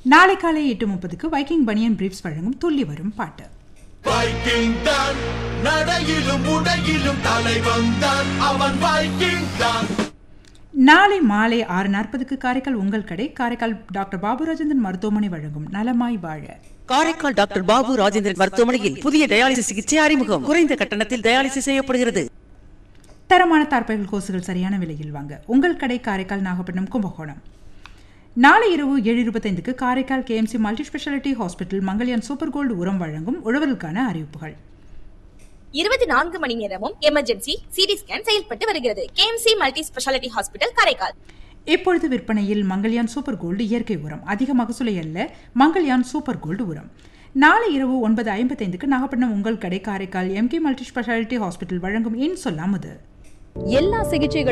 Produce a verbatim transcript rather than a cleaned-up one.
நாளை காலை எட்டு முப்பதுக்கு வைக்கிங் பனியன் பிரீப்ஸ் வழங்கும் துள்ளி வரும் பாட்டு. வைக்கிங் தான் நடையிலும் உடையிலும் தலைவன் தான், அவன் வைக்கிங் தான். நாளை மாலை ஆறு நாற்பதுக்கு காரைக்கால் உங்கள் கடை காரைக்கால் டாக்டர் பாபு ராஜேந்திரன் மருத்துவமனை வழங்கும் நலமாய் வாழ. காரைக்கால் டாக்டர் பாபு ராஜேந்திரன் மருத்துவமனையில் புதிய டயாலிசிஸ் சிகிச்சை அறிமுகம். குறைந்த கட்டணத்தில் டயாலிசிஸ் செய்யப்படுகிறது. தரமான தார்பாய்கள் கோசுகள் சரியான விலையில் வாங்க உங்கள் கடை காரைக்கால் நாகப்பட்டினம் கும்பகோணம். நாளை இரவு ஏழு இருபத்தைந்துக்கு Karaikal KMC multi speciality hospital Mangalyaan super gold உரம் வழங்கும் உழவர்களுக்கான அறிவிப்புகள். இருபத்தி நான்கு மணி நேரமும் எமர்ஜென்சி சிடி ஸ்கேன் செயல்பட்டு வருகிறது. KMC multi speciality hospital Karaikal. இப்பொழுது விற்பனையில் மங்கல்யான் சூப்பர் கோல்டு இயற்கை உரம். அதிக மகசூலை அல்ல, மங்கல்யான் சூப்பர் கோல்டு உரம். நாளை இரவு ஒன்பது ஐம்பத்தைந்துக்கு நாகப்பட்டினம் உங்கள் கடை Karaikal MK multi speciality hospital வழங்கும் ஏன் சொல்லாமது. எல்லா சிகிச்சைகளும்